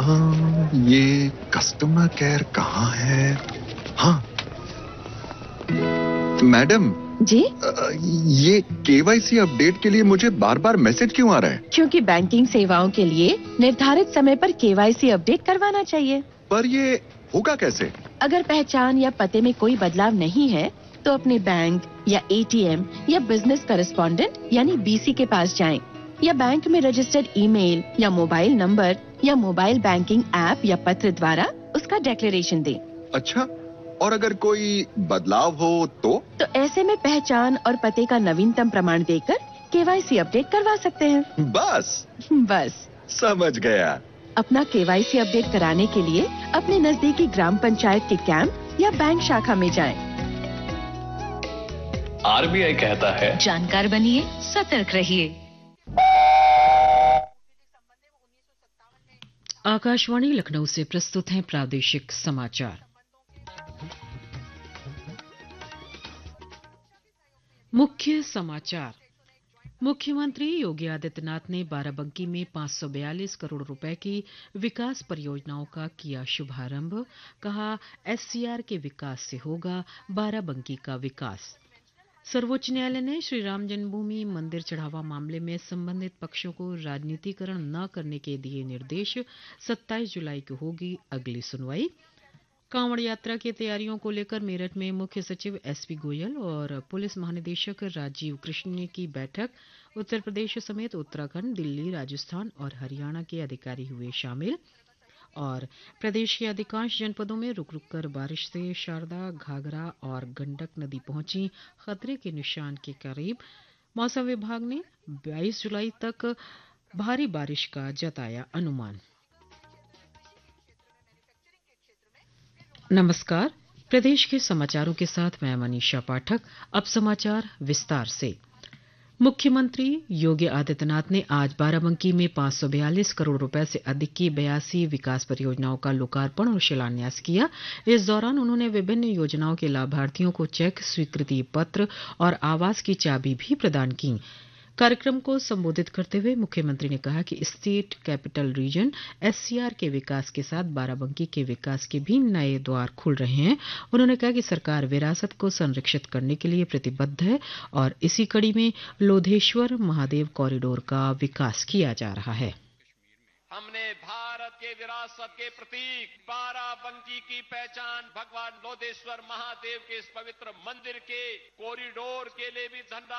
ये customer care कहाँ है? हाँ, मैडम जी, ये केवाईसी अपडेट के लिए मुझे बार बार मैसेज क्यों आ रहा है? क्योंकि बैंकिंग सेवाओं के लिए निर्धारित समय पर केवाईसी अपडेट करवाना चाहिए। पर ये होगा कैसे? अगर पहचान या पते में कोई बदलाव नहीं है, तो अपने बैंक या एटीएम या बिजनेस करेस्पॉन्डेंट यानी बीसी के पास जाएं, या बैंक में रजिस्टर्ड ईमेल या मोबाइल नंबर या मोबाइल बैंकिंग ऐप या पत्र द्वारा उसका डिक्लेरेशन दें। अच्छा, और अगर कोई बदलाव हो तो? तो ऐसे में पहचान और पते का नवीनतम प्रमाण देकर केवाईसी अपडेट करवा सकते हैं। बस समझ गया। अपना केवाईसी अपडेट कराने के लिए अपने नजदीकी ग्राम पंचायत के कैंप या बैंक शाखा में जाएं। आरबीआई कहता है, जानकार बनिए, सतर्क रहिए। आकाशवाणी लखनऊ से प्रस्तुत हैं प्रादेशिक समाचार। मुख्य समाचार। मुख्यमंत्री योगी आदित्यनाथ ने बाराबंकी में 542 करोड़ रुपए की विकास परियोजनाओं का किया शुभारंभ। कहा, एससीआर के विकास से होगा बाराबंकी का विकास। सर्वोच्च न्यायालय ने श्री राम जन्मभूमि मंदिर चढ़ावा मामले में संबंधित पक्षों को राजनीतिकरण न करने के दिए निर्देश। 27 जुलाई को होगी अगली सुनवाई। कांवड़ यात्रा की तैयारियों को लेकर मेरठ में मुख्य सचिव एसपी गोयल और पुलिस महानिदेशक राजीव कृष्ण ने की बैठक। उत्तर प्रदेश समेत उत्तराखंड, दिल्ली, राजस्थान और हरियाणा के अधिकारी हुए शामिल। और प्रदेश के अधिकांश जनपदों में रुक रुक कर बारिश से शारदा, घाघरा और गंडक नदी पहुंची खतरे के निशान के करीब। मौसम विभाग ने 22 जुलाई तक भारी बारिश का जताया अनुमान। नमस्कार, प्रदेश के समाचारों के साथ मैं मनीषा पाठक। अब समाचार विस्तार से। मुख्यमंत्री योगी आदित्यनाथ ने आज बाराबंकी में 542 करोड़ रुपए से अधिक की 82 विकास परियोजनाओं का लोकार्पण और शिलान्यास किया। इस दौरान उन्होंने विभिन्न योजनाओं के लाभार्थियों को चेक, स्वीकृति पत्र और आवास की चाबी भी प्रदान की। कार्यक्रम को संबोधित करते हुए मुख्यमंत्री ने कहा कि स्टेट कैपिटल रीजन एससीआर के विकास के साथ बाराबंकी के विकास के भी नए द्वार खुल रहे हैं। उन्होंने कहा कि सरकार विरासत को संरक्षित करने के लिए प्रतिबद्ध है और इसी कड़ी में लोधेश्वर महादेव कॉरिडोर का विकास किया जा रहा है। हमने भारत के विरासत के प्रतीक बाराबंकी की पहचान भगवान लोधेश्वर महादेव के इस पवित्र मंदिर के कॉरिडोर के लिए भी धनराशि